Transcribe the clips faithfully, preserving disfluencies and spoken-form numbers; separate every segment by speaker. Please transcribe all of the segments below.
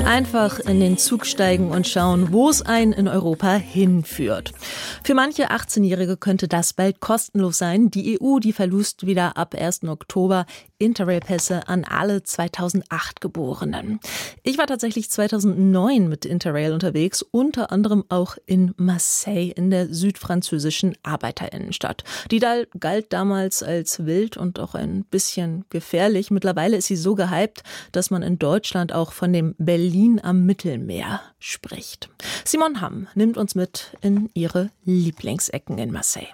Speaker 1: Einfach in den Zug steigen und schauen, wo es einen in Europa hinführt. Für manche achtzehnjährige könnte das bald kostenlos sein. Die E U, die verlost wieder ab ersten Oktober Interrail-Pässe an alle zweitausendacht Geborenen. Ich war tatsächlich zweitausendneun mit Interrail unterwegs, unter anderem auch in Marseille in der südfranzösischen Arbeiterinnenstadt. Die galt damals als wild und auch ein bisschen gefährlich. Mittlerweile ist sie so gehypt, dass man in Deutschland auch von dem Berlin am Mittelmeer spricht. Simon Hamm nimmt uns mit in ihre Lieblingsecken in Marseille.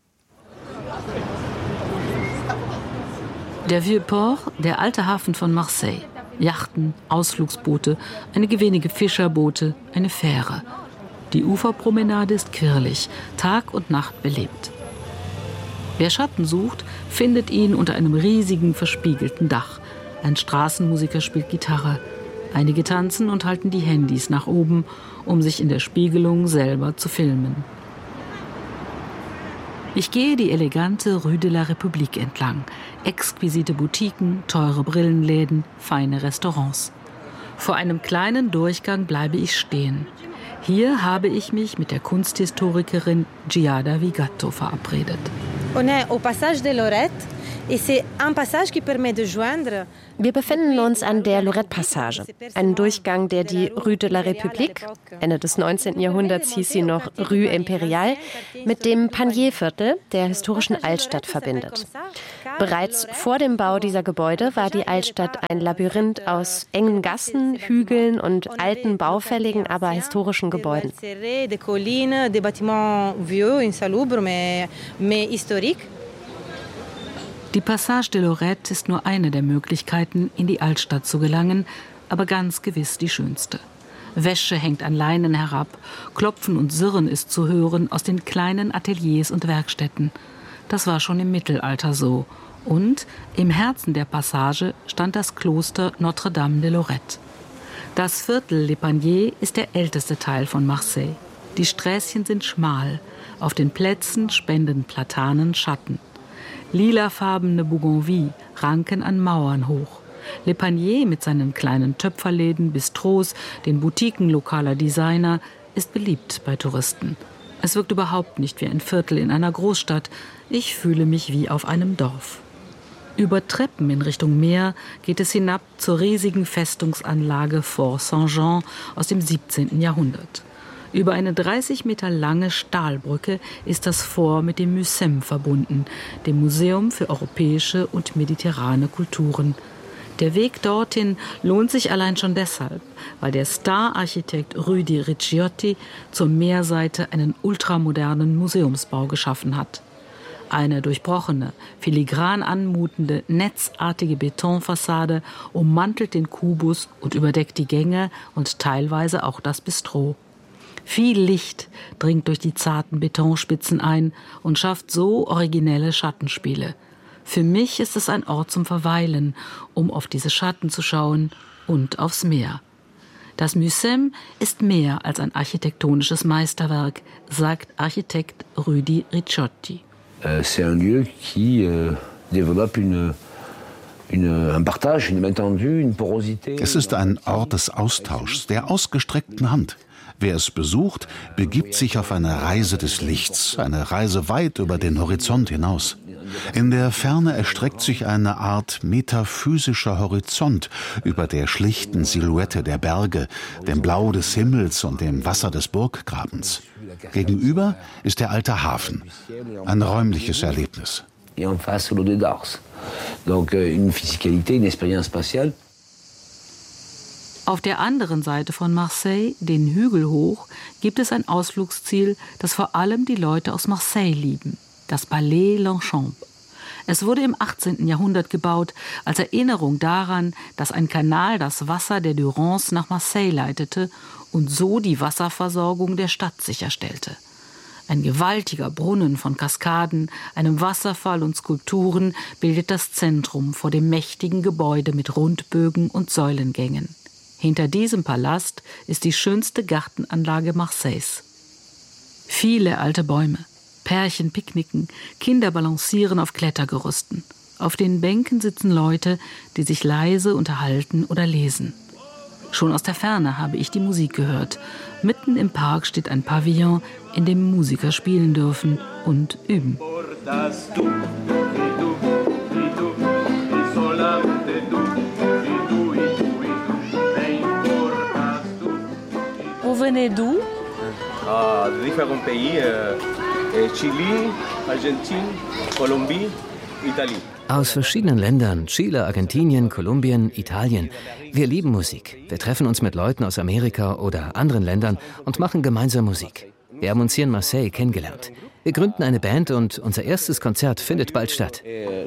Speaker 2: Der Vieux-Port, der alte Hafen von Marseille. Yachten, Ausflugsboote, einige wenige Fischerboote, eine Fähre. Die Uferpromenade ist quirlig, Tag und Nacht belebt. Wer Schatten sucht, findet ihn unter einem riesigen, verspiegelten Dach. Ein Straßenmusiker spielt Gitarre. Einige tanzen und halten die Handys nach oben, um sich in der Spiegelung selber zu filmen. Ich gehe die elegante Rue de la République entlang. Exquisite Boutiquen, teure Brillenläden, feine Restaurants. Vor einem kleinen Durchgang bleibe ich stehen. Hier habe ich mich mit der Kunsthistorikerin Giada Vigatto verabredet.
Speaker 3: On est au passage de Lorette.
Speaker 4: Wir befinden uns an der Lorette-Passage, einem Durchgang, der die Rue de la République, Ende des neunzehnten Jahrhunderts hieß sie noch Rue Impériale, mit dem Panier-Viertel der historischen Altstadt verbindet. Bereits vor dem Bau dieser Gebäude war die Altstadt ein Labyrinth aus engen Gassen, Hügeln und alten, baufälligen, aber historischen Gebäuden.
Speaker 2: Die Passage de Lorette ist nur eine der Möglichkeiten, in die Altstadt zu gelangen, aber ganz gewiss die schönste. Wäsche hängt an Leinen herab, Klopfen und Sirren ist zu hören aus den kleinen Ateliers und Werkstätten. Das war schon im Mittelalter so. Und im Herzen der Passage stand das Kloster Notre-Dame de Lorette. Das Viertel Les Paniers ist der älteste Teil von Marseille. Die Sträßchen sind schmal, auf den Plätzen spenden Platanen Schatten. Lilafarbene Bougainvilles ranken an Mauern hoch. Le Panier mit seinen kleinen Töpferläden, Bistros, den Boutiquen lokaler Designer ist beliebt bei Touristen. Es wirkt überhaupt nicht wie ein Viertel in einer Großstadt. Ich fühle mich wie auf einem Dorf. Über Treppen in Richtung Meer geht es hinab zur riesigen Festungsanlage Fort Saint-Jean aus dem siebzehnten Jahrhundert. Über eine dreißig Meter lange Stahlbrücke ist das Fort mit dem MUSEM verbunden, dem Museum für europäische und mediterrane Kulturen. Der Weg dorthin lohnt sich allein schon deshalb, weil der Star-Architekt Rudi Ricciotti zur Meerseite einen ultramodernen Museumsbau geschaffen hat. Eine durchbrochene, filigran anmutende, netzartige Betonfassade ummantelt den Kubus und überdeckt die Gänge und teilweise auch das Bistro. Viel Licht dringt durch die zarten Betonspitzen ein und schafft so originelle Schattenspiele. Für mich ist es ein Ort zum Verweilen, um auf diese Schatten zu schauen und aufs Meer. Das MUSEM ist mehr als ein architektonisches Meisterwerk, sagt Architekt Rudi Ricciotti.
Speaker 5: C'est un lieu qui euh, développe une
Speaker 6: Es ist ein Ort des Austauschs, der ausgestreckten Hand. Wer es besucht, begibt sich auf eine Reise des Lichts, eine Reise weit über den Horizont hinaus. In der Ferne erstreckt sich eine Art metaphysischer Horizont über der schlichten Silhouette der Berge, dem Blau des Himmels und dem Wasser des Burggrabens. Gegenüber ist der alte Hafen, ein räumliches Erlebnis.
Speaker 2: Auf der anderen Seite von Marseille, den Hügel hoch, gibt es ein Ausflugsziel, das vor allem die Leute aus Marseille lieben: das Palais Longchamp. Es wurde im achtzehnten Jahrhundert gebaut, als Erinnerung daran, dass ein Kanal das Wasser der Durance nach Marseille leitete und so die Wasserversorgung der Stadt sicherstellte. Ein gewaltiger Brunnen von Kaskaden, einem Wasserfall und Skulpturen bildet das Zentrum vor dem mächtigen Gebäude mit Rundbögen und Säulengängen. Hinter diesem Palast ist die schönste Gartenanlage Marseilles. Viele alte Bäume, Pärchen picknicken, Kinder balancieren auf Klettergerüsten. Auf den Bänken sitzen Leute, die sich leise unterhalten oder lesen. Schon aus der Ferne habe ich die Musik gehört. Mitten im Park steht ein Pavillon, in dem Musiker spielen dürfen und üben.
Speaker 1: Wo venez du?
Speaker 7: Ah, différents pays, Chile, Argentine, Kolumbien, Italien.
Speaker 8: Aus verschiedenen Ländern, Chile, Argentinien, Kolumbien, Italien. Wir lieben Musik. Wir treffen uns mit Leuten aus Amerika oder anderen Ländern und machen gemeinsam Musik. Wir haben uns hier in Marseille kennengelernt. Wir gründen eine Band und unser erstes Konzert findet bald statt.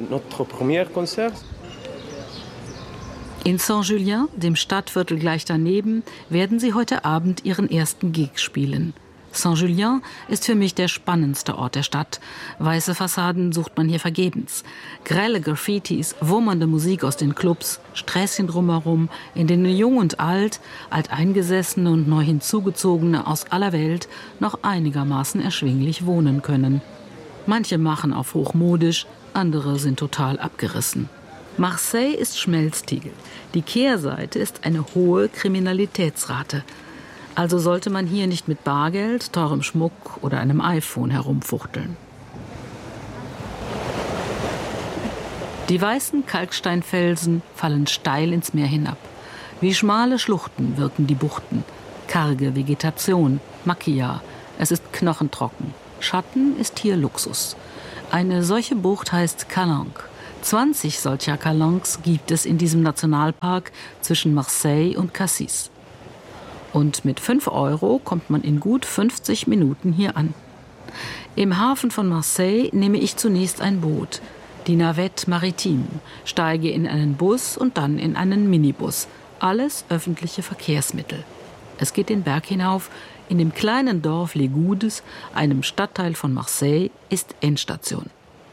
Speaker 2: In Saint-Julien, dem Stadtviertel gleich daneben, werden sie heute Abend ihren ersten Gig spielen. Saint-Julien ist für mich der spannendste Ort der Stadt. Weiße Fassaden sucht man hier vergebens. Grelle Graffitis, wummernde Musik aus den Clubs, Sträßchen drumherum, in denen Jung und Alt, Alteingesessene und neu Hinzugezogene aus aller Welt noch einigermaßen erschwinglich wohnen können. Manche machen auf hochmodisch, andere sind total abgerissen. Marseille ist Schmelztiegel. Die Kehrseite ist eine hohe Kriminalitätsrate. Also sollte man hier nicht mit Bargeld, teurem Schmuck oder einem iPhone herumfuchteln. Die weißen Kalksteinfelsen fallen steil ins Meer hinab. Wie schmale Schluchten wirken die Buchten. Karge Vegetation, Maquillard. Es ist knochentrocken. Schatten ist hier Luxus. Eine solche Bucht heißt Calanque. zwanzig solcher Calanques gibt es in diesem Nationalpark zwischen Marseille und Cassis. Und mit fünf Euro kommt man in gut fünfzig Minuten hier an. Im Hafen von Marseille nehme ich zunächst ein Boot, die Navette Maritime, steige in einen Bus und dann in einen Minibus. Alles öffentliche Verkehrsmittel. Es geht den Berg hinauf. In dem kleinen Dorf Les Goudes, einem Stadtteil von Marseille, ist Endstation.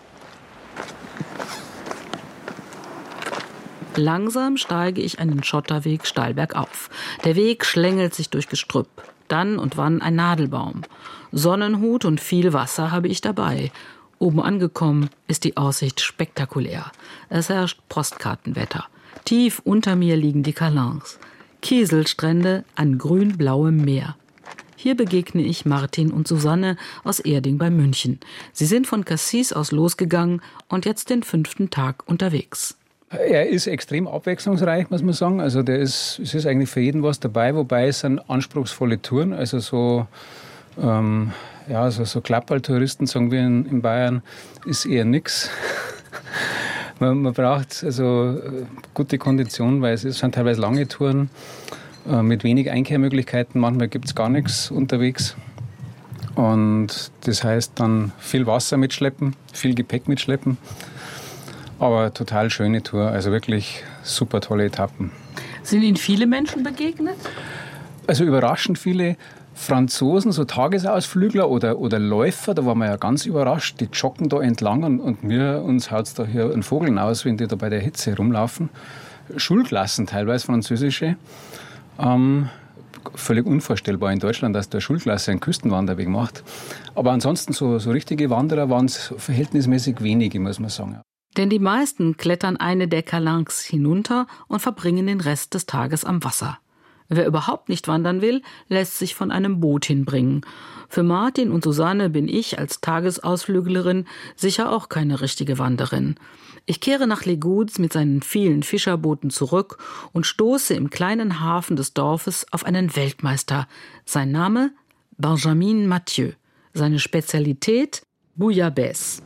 Speaker 2: Langsam steige ich einen Schotterweg steil bergauf. Der Weg schlängelt sich durch Gestrüpp. Dann und wann ein Nadelbaum. Sonnenhut und viel Wasser habe ich dabei. Oben angekommen ist die Aussicht spektakulär. Es herrscht Postkartenwetter. Tief unter mir liegen die Calanques. Kieselstrände an grün-blauem Meer. Hier begegne ich Martin und Susanne aus Erding bei München. Sie sind von Cassis aus losgegangen und jetzt den fünften Tag unterwegs.
Speaker 9: Er ist extrem abwechslungsreich, muss man sagen. Also der ist, es ist eigentlich für jeden was dabei, wobei es sind anspruchsvolle Touren. Also so, ähm, ja, so, so Klapperl-Touristen, sagen wir in, in Bayern, ist eher nix. man, man braucht also gute Kondition, weil es sind teilweise lange Touren äh, mit wenig Einkehrmöglichkeiten. Manchmal gibt es gar nichts unterwegs. Und das heißt dann viel Wasser mitschleppen, viel Gepäck mitschleppen. Aber total schöne Tour, also wirklich super tolle Etappen.
Speaker 2: Sind Ihnen viele Menschen begegnet?
Speaker 9: Also überraschend viele Franzosen, so Tagesausflügler oder, oder Läufer, da waren wir ja ganz überrascht. Die joggen da entlang und, und mir, uns haut es da hier einen Vogel aus, wenn die da bei der Hitze rumlaufen. Schulklassen teilweise, französische. Ähm, völlig unvorstellbar in Deutschland, dass der Schulklasse einen Küstenwanderweg macht. Aber ansonsten so, so richtige Wanderer waren es verhältnismäßig wenige, muss man sagen.
Speaker 2: Denn die meisten klettern eine der Calanques hinunter und verbringen den Rest des Tages am Wasser. Wer überhaupt nicht wandern will, lässt sich von einem Boot hinbringen. Für Martin und Susanne bin ich als Tagesausflüglerin sicher auch keine richtige Wanderin. Ich kehre nach Les Goudes mit seinen vielen Fischerbooten zurück und stoße im kleinen Hafen des Dorfes auf einen Weltmeister. Sein Name? Benjamin Mathieu. Seine Spezialität? Bouillabaisse.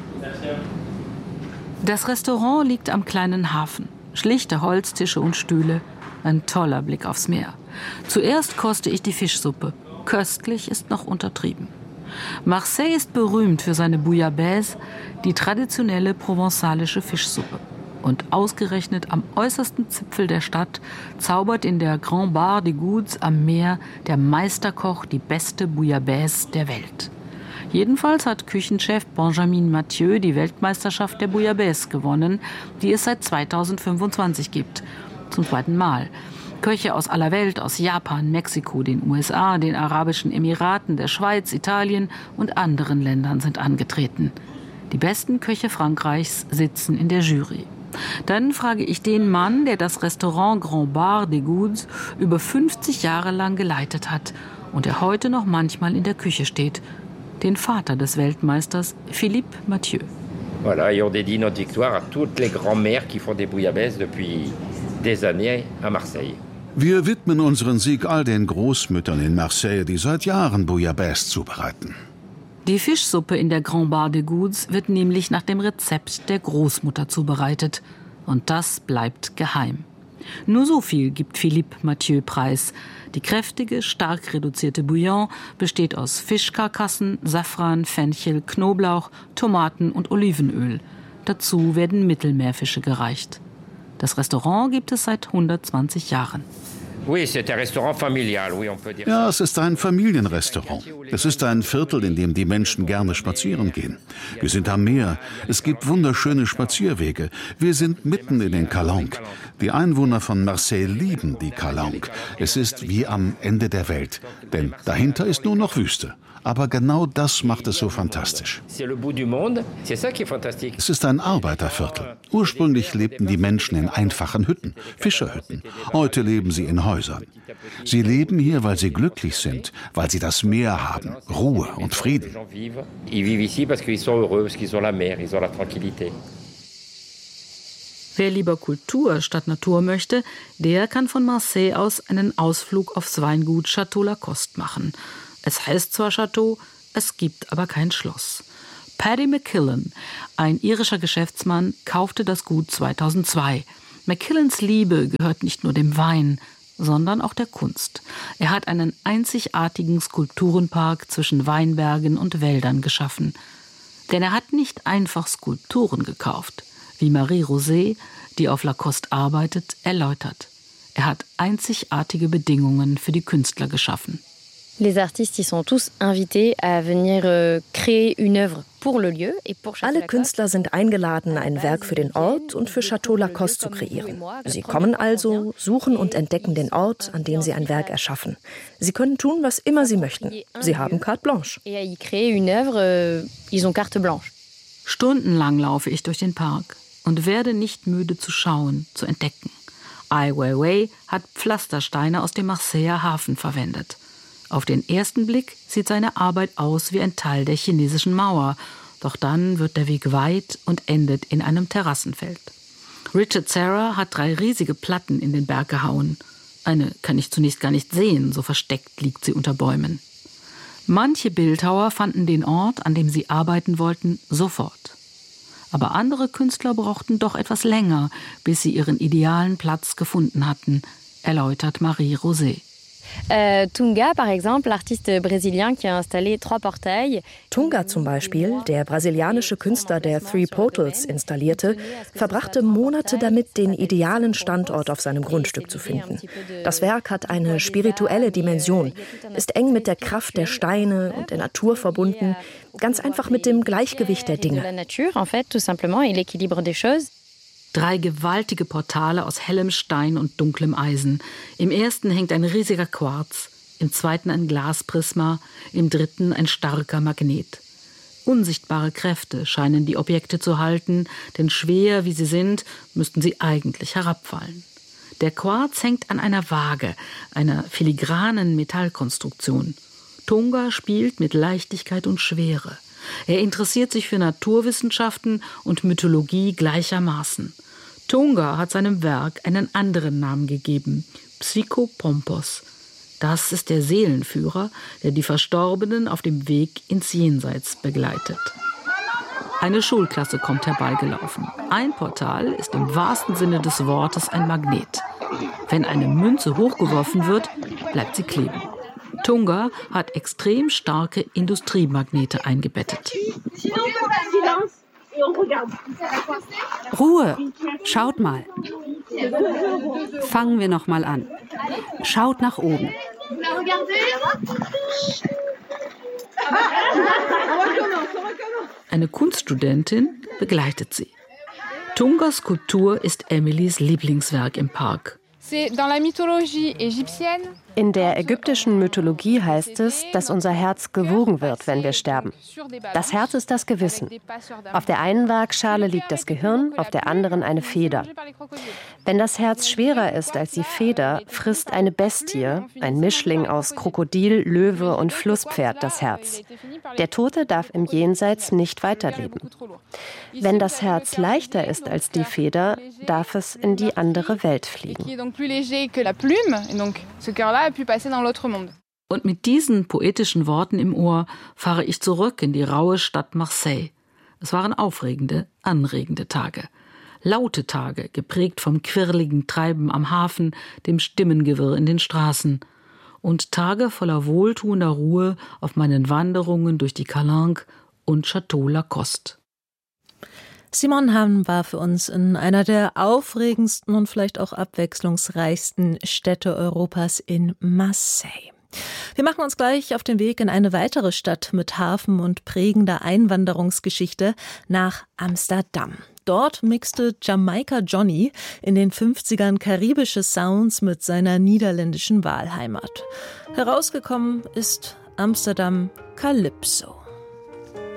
Speaker 2: Das Restaurant liegt am kleinen Hafen. Schlichte Holztische und Stühle. Ein toller Blick aufs Meer. Zuerst koste ich die Fischsuppe. Köstlich ist noch untertrieben. Marseille ist berühmt für seine Bouillabaisse, die traditionelle provenzalische Fischsuppe. Und ausgerechnet am äußersten Zipfel der Stadt zaubert in der Grand Bar des Goudes am Meer der Meisterkoch die beste Bouillabaisse der Welt. Jedenfalls hat Küchenchef Benjamin Mathieu die Weltmeisterschaft der Bouillabaisse gewonnen, die es seit zweitausendfünfundzwanzig gibt. Zum zweiten Mal. Köche aus aller Welt, aus Japan, Mexiko, den U S A, den Arabischen Emiraten, der Schweiz, Italien und anderen Ländern sind angetreten. Die besten Köche Frankreichs sitzen in der Jury. Dann frage ich den Mann, der das Restaurant Grand Bar des Goudes über fünfzig Jahre lang geleitet hat und der heute noch manchmal in der Küche steht, den Vater des Weltmeisters Philippe Mathieu.
Speaker 10: Voilà, et on dédie notre victoire à toutes les grands-mères qui font des bouillabaisse depuis des années à Marseille.
Speaker 6: Wir widmen unseren Sieg all den Großmüttern in Marseille, die seit Jahren Bouillabaisse zubereiten.
Speaker 2: Die Fischsuppe in der Grand Bar des Goudes wird nämlich nach dem Rezept der Großmutter zubereitet. Und das bleibt geheim. Nur so viel gibt Philippe Mathieu preis. Die kräftige, stark reduzierte Bouillon besteht aus Fischkarkassen, Safran, Fenchel, Knoblauch, Tomaten und Olivenöl. Dazu werden Mittelmeerfische gereicht. Das Restaurant gibt es seit hundertzwanzig Jahren.
Speaker 6: Ja, es ist ein Familienrestaurant. Es ist ein Viertel, in dem die Menschen gerne spazieren gehen. Wir sind am Meer. Es gibt wunderschöne Spazierwege. Wir sind mitten in den Calanques. Die Einwohner von Marseille lieben die Calanques. Es ist wie am Ende der Welt. Denn dahinter ist nur noch Wüste. Aber genau das macht es so fantastisch. Es ist ein Arbeiterviertel. Ursprünglich lebten die Menschen in einfachen Hütten, Fischerhütten. Heute leben sie in Häusern. Sie leben hier, weil sie glücklich sind, weil sie das Meer haben, Ruhe und Frieden.
Speaker 2: Wer lieber Kultur statt Natur möchte, der kann von Marseille aus einen Ausflug aufs Weingut Château Lacoste machen. Es heißt zwar Chateau, es gibt aber kein Schloss. Paddy McKillen, ein irischer Geschäftsmann, kaufte das Gut zweitausendzwei. McKillens Liebe gehört nicht nur dem Wein, sondern auch der Kunst. Er hat einen einzigartigen Skulpturenpark zwischen Weinbergen und Wäldern geschaffen. Denn er hat nicht einfach Skulpturen gekauft, wie Marie Rosé, die auf Lacoste arbeitet, erläutert. Er hat einzigartige Bedingungen für die Künstler geschaffen.
Speaker 11: Les artistes, ils sont tous invités à venir euh, créer une œuvre pour le lieu et pour Château Lacoste.
Speaker 12: Alle Künstler sind eingeladen, ein Werk für den Ort und für Château Lacoste zu kreieren. Sie kommen also, suchen und entdecken den Ort, an dem sie ein Werk erschaffen. Sie können tun, was immer sie möchten. Sie haben carte blanche.
Speaker 11: Et ils créent une œuvre, euh, ils ont carte blanche.
Speaker 2: Stundenlang laufe ich durch den Park und werde nicht müde zu schauen, zu entdecken. Ai Weiwei hat Pflastersteine aus dem Marseiller Hafen verwendet. Auf den ersten Blick sieht seine Arbeit aus wie ein Teil der chinesischen Mauer. Doch dann wird der Weg weit und endet in einem Terrassenfeld. Richard Serra hat drei riesige Platten in den Berg gehauen. Eine kann ich zunächst gar nicht sehen, so versteckt liegt sie unter Bäumen. Manche Bildhauer fanden den Ort, an dem sie arbeiten wollten, sofort. Aber andere Künstler brauchten doch etwas länger, bis sie ihren idealen Platz gefunden hatten, erläutert Marie Rosé.
Speaker 11: Euh, Tunga, par exemple, l'artiste brésilien qui a installé trois portails.
Speaker 12: Tunga zum Beispiel, der brasilianische Künstler, der Three Portals installierte, verbrachte Monate damit, den idealen Standort auf seinem Grundstück zu finden. Das Werk hat eine spirituelle Dimension, ist eng mit der Kraft der Steine und der Natur verbunden, ganz einfach mit dem Gleichgewicht der Dinge.
Speaker 2: Drei gewaltige Portale aus hellem Stein und dunklem Eisen. Im ersten hängt ein riesiger Quarz, im zweiten ein Glasprisma, im dritten ein starker Magnet. Unsichtbare Kräfte scheinen die Objekte zu halten, denn schwer wie sie sind, müssten sie eigentlich herabfallen. Der Quarz hängt an einer Waage, einer filigranen Metallkonstruktion. Tunga spielt mit Leichtigkeit und Schwere. Er interessiert sich für Naturwissenschaften und Mythologie gleichermaßen. Tunga hat seinem Werk einen anderen Namen gegeben, Psychopompos. Das ist der Seelenführer, der die Verstorbenen auf dem Weg ins Jenseits begleitet. Eine Schulklasse kommt herbeigelaufen. Ein Portal ist im wahrsten Sinne des Wortes ein Magnet. Wenn eine Münze hochgeworfen wird, bleibt sie kleben. Tunga hat extrem starke Industriemagnete eingebettet.
Speaker 13: Ruhe! Schaut mal. Fangen wir noch mal an. Schaut nach oben.
Speaker 2: Eine Kunststudentin begleitet sie. Tungas Skulptur ist Emilys Lieblingswerk im Park.
Speaker 4: In der ägyptischen Mythologie heißt es, dass unser Herz gewogen wird, wenn wir sterben. Das Herz ist das Gewissen. Auf der einen Waagschale liegt das Gehirn, auf der anderen eine Feder. Wenn das Herz schwerer ist als die Feder, frisst eine Bestie, ein Mischling aus Krokodil, Löwe und Flusspferd, das Herz. Der Tote darf im Jenseits nicht weiterleben. Wenn das Herz leichter ist als die Feder, darf es in die andere Welt fliegen.
Speaker 2: Und mit diesen poetischen Worten im Ohr fahre ich zurück in die raue Stadt Marseille. Es waren aufregende, anregende Tage. Laute Tage, geprägt vom quirligen Treiben am Hafen, dem Stimmengewirr in den Straßen. Und Tage voller wohltuender Ruhe auf meinen Wanderungen durch die Calanque und Château Lacoste.
Speaker 1: Simone Hahn war für uns in einer der aufregendsten und vielleicht auch abwechslungsreichsten Städte Europas in Marseille. Wir machen uns gleich auf den Weg in eine weitere Stadt mit Hafen und prägender Einwanderungsgeschichte, nach Amsterdam. Dort mixte Jamaika Johnny in den fünfzigern karibische Sounds mit seiner niederländischen Wahlheimat. Herausgekommen ist Amsterdam Calypso.